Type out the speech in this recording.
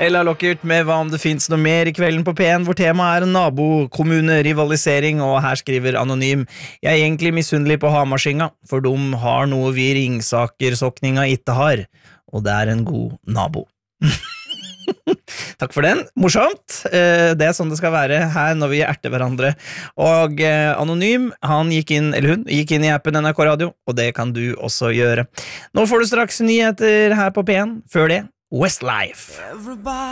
Ella Lockert med Hva om det finnes noe mer i kvelden på P1, hvor temaet nabokommune, rivalisering, og her skriver Anonym: Jeg er egentlig misunnelig på Hamarskinga, for de har noe vi Ringsaker-sokninga ikke har, og det en god nabo. Takk for den, morsomt. Det sånn det skal være her når vi erter hverandre. Og Anonym, han gikk inn, eller hun, gikk inn i appen NRK Radio, og det kan du også gjøre. Nå får du straks nyheter her på P1. Før det, Westlife.